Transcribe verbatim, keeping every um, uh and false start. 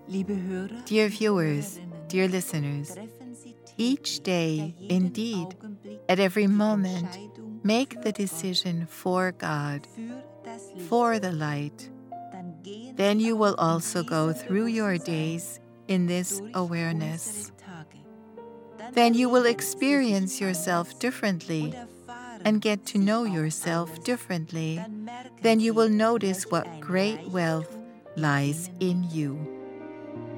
Dear viewers, dear listeners, each day, indeed, at every moment, make the decision for God, for the light. Then you will also go through your days in this awareness. Then you will experience yourself differently and get to know yourself differently. Then you will notice what great wealth lies in you.